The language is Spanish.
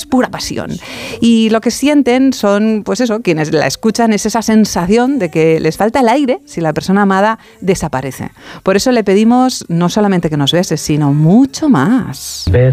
pura pasión. Y lo que sienten son, pues eso, quienes la escuchan, es esa sensación de que les falta el aire si la persona amada desaparece. Por eso le pedimos no solamente que nos bese, sino mucho más.